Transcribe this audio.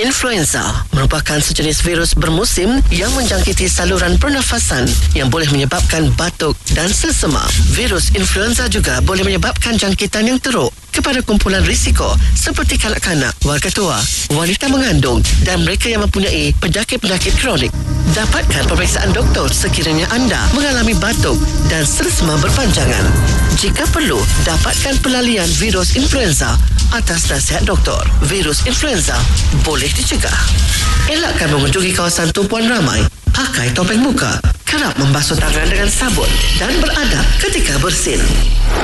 Influenza merupakan sejenis virus bermusim yang menjangkiti saluran pernafasan yang boleh menyebabkan batuk dan selsema. Virus influenza juga boleh menyebabkan jangkitan yang teruk kepada kumpulan risiko seperti kanak-kanak, warga tua, wanita mengandung dan mereka yang mempunyai penyakit-penyakit kronik. Dapatkan pemeriksaan doktor sekiranya anda mengalami batuk dan selsema berpanjangan. Jika perlu, dapatkan pelalian virus influenza atas nasihat doktor. Virus influenza boleh dicegah. Elakkan mengunjungi kawasan tumpuan ramai. Pakai topeng muka. Kerap membasuh tangan dengan sabun dan beradab ketika bersin.